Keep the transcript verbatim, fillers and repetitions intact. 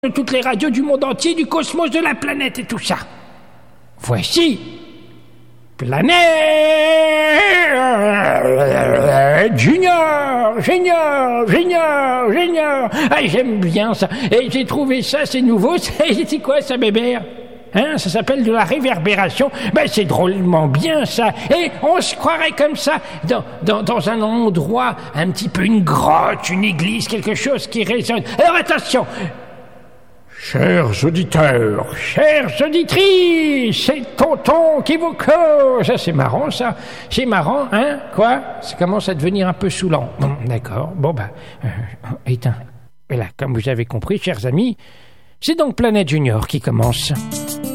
de toutes les radios du monde entier, du cosmos, de la planète et tout ça. Voici Planète Junior, Junior, Junior, Junior. Ah, j'aime bien ça. Et j'ai trouvé ça, c'est nouveau. C'est quoi ça, bébert? Hein, ça s'appelle de la réverbération. Ben, c'est drôlement bien, ça. Et on se croirait comme ça, dans, dans, dans un endroit, un petit peu une grotte, une église, quelque chose qui résonne. Alors, attention. Chers auditeurs, chères auditrices, c'est Tonton qui vous cause. Ça, c'est marrant, ça. C'est marrant, hein? Quoi? Ça commence à devenir un peu saoulant. Bon, d'accord. Bon, bah, euh, éteins. Et là, comme vous avez compris, chers amis, c'est donc Planète Junior qui commence.